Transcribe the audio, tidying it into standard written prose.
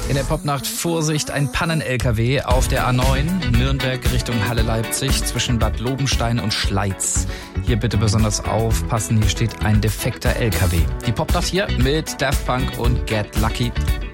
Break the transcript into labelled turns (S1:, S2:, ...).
S1: In der Popnacht Vorsicht, ein Pannen-LKW auf der A9, Nürnberg Richtung Halle-Leipzig zwischen Bad Lobenstein und Schleiz. Hier bitte besonders aufpassen, hier steht ein defekter LKW. Die Popnacht hier mit Daft Punk und Get Lucky.